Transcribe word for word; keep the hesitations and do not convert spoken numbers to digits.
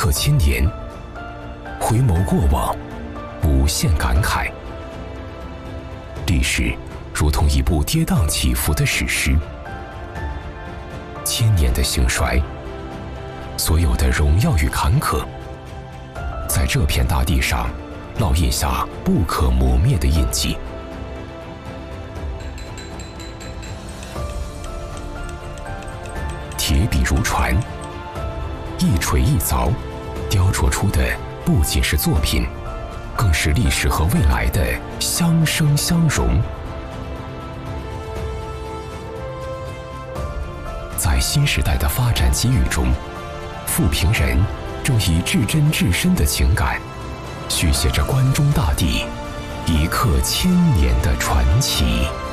刻千年，回眸过往，无限感慨。历史如同一部跌宕起伏的史诗，千年的兴衰，所有的荣耀与坎坷，在这片大地上烙印下不可磨灭的印记。铁笔如船，一锤一凿，雕琢出的不仅是作品，更是历史和未来的相生相融。在新时代的发展机遇中，富平人正以至真至深的情感，续写着关中大地一刻千年的传奇。